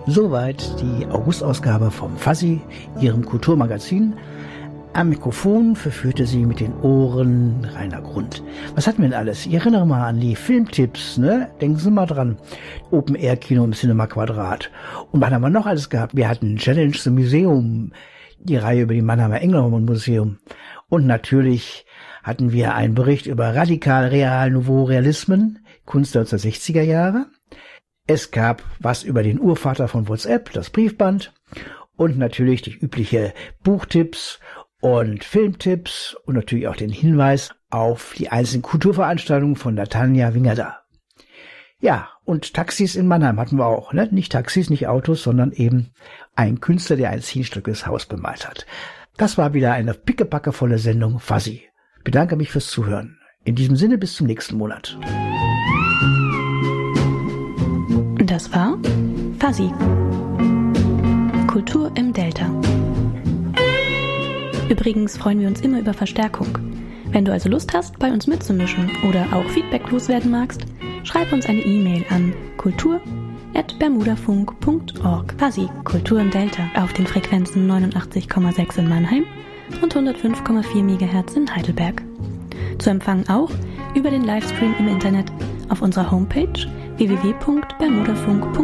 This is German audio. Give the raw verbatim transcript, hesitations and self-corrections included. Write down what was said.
Soweit die Augustausgabe vom Fuzzy, Ihrem Kulturmagazin. Am Mikrofon verführte sie mit den Ohren Rainer Grund. Was hatten wir denn alles? Ich erinnere mal an die Filmtipps, ne? Denken Sie mal dran. Open-Air-Kino im Cinema Quadrat. Und was haben wir noch alles gehabt? Wir hatten Challenge zum Museum, die Reihe über die Mannheimer Engelhorn Museum. Und natürlich hatten wir einen Bericht über radikal real Nouveau Realismen, Kunst der neunzehnhundertsechziger Jahre. Es gab was über den Urvater von WhatsApp, das Briefband. Und natürlich die übliche Buchtipps und Filmtipps und natürlich auch den Hinweis auf die einzelnen Kulturveranstaltungen von der Tanja Wingerda. Ja, und Taxis in Mannheim hatten wir auch, ne? Nicht Taxis, nicht Autos, sondern eben ein Künstler, der ein zielstöckiges Haus bemalt hat. Das war wieder eine pickepackevolle Sendung Fuzzy. Ich bedanke mich fürs Zuhören. In diesem Sinne bis zum nächsten Monat. Das war Fuzzy. Kultur im Delta. Übrigens freuen wir uns immer über Verstärkung. Wenn du also Lust hast, bei uns mitzumischen oder auch Feedback loswerden magst, schreib uns eine E-Mail an kultur at bermudafunk punkt org. Fuzzy, Kultur im Delta, auf den Frequenzen neunundachtzig Komma sechs in Mannheim und hundertfünf Komma vier Megahertz in Heidelberg. Zu empfangen auch über den Livestream im Internet auf unserer Homepage w w w punkt bermudafunk punkt org.